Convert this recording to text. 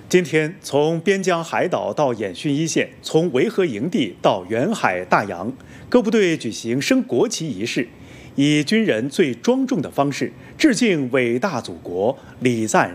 今天，从边疆海岛到演训一线，从维和营地到远海大洋，各部队举行升国旗仪式，以军人最庄重的方式致敬伟大祖国，礼赞